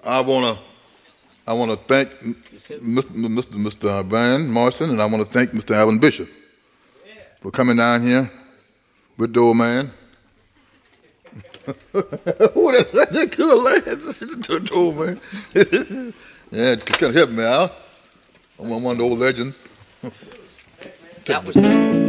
I wanna thank Mr. Van Morrison, and I wanna thank Mr. Alvin Bishop for coming down here with the old man. Oh, that's good, lad. The old man. Yeah, kind of help me out. I'm one of the old legends. That was